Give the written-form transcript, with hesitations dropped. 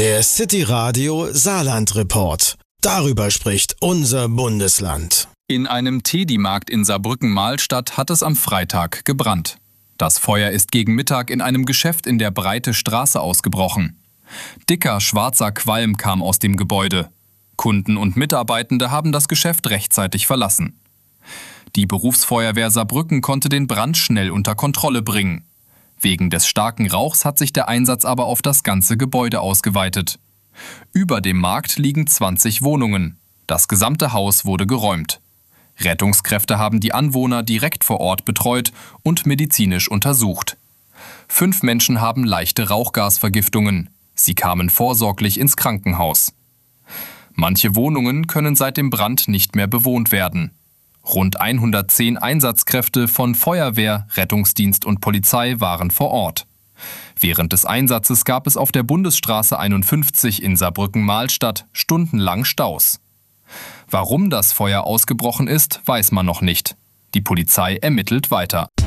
Der City Radio Saarland Report. Darüber spricht unser Bundesland. In einem Teddy-Markt in Saarbrücken-Mahlstadt hat es am Freitag gebrannt. Das Feuer ist gegen Mittag in einem Geschäft in der Breite Straße ausgebrochen. Dicker, schwarzer Qualm kam aus dem Gebäude. Kunden und Mitarbeitende haben das Geschäft rechtzeitig verlassen. Die Berufsfeuerwehr Saarbrücken konnte den Brand schnell unter Kontrolle bringen. Wegen des starken Rauchs hat sich der Einsatz aber auf das ganze Gebäude ausgeweitet. Über dem Markt liegen 20 Wohnungen. Das gesamte Haus wurde geräumt. Rettungskräfte haben die Anwohner direkt vor Ort betreut und medizinisch untersucht. 5 Menschen haben leichte Rauchgasvergiftungen. Sie kamen vorsorglich ins Krankenhaus. Manche Wohnungen können seit dem Brand nicht mehr bewohnt werden. Rund 110 Einsatzkräfte von Feuerwehr, Rettungsdienst und Polizei waren vor Ort. Während des Einsatzes gab es auf der Bundesstraße 51 in Saarbrücken-Mahlstadt stundenlang Staus. Warum das Feuer ausgebrochen ist, weiß man noch nicht. Die Polizei ermittelt weiter.